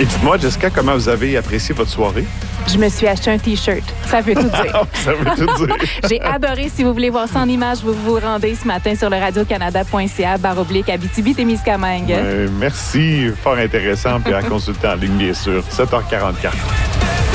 Et dites-moi, Jessica, comment vous avez apprécié votre soirée? Je me suis acheté un T-shirt. Ça veut tout dire. Ça veut tout dire. J'ai adoré. Si vous voulez voir ça en image, vous vous rendez ce matin sur le radiocanada.ca/Abitibi-Témiscamingue. Merci. Fort intéressant. Puis à consulter en ligne, bien sûr. 7h44.